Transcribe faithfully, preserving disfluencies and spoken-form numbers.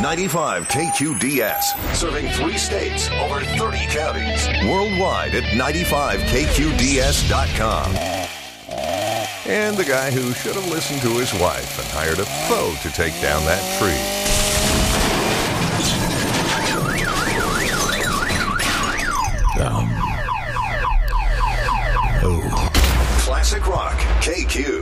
ninety-five K Q D S, serving three states, over thirty counties. Worldwide at ninety-five K Q D S dot com. And the guy who should have listened to his wife and hired a foe to take down that tree. Um. Oh. Classic Rock, K Q.